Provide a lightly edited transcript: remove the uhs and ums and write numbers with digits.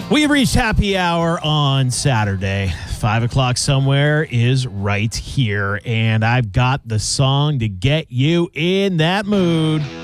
We've reached happy hour on Saturday. 5 o'clock somewhere is right here, and I've got the song to get you in that mood.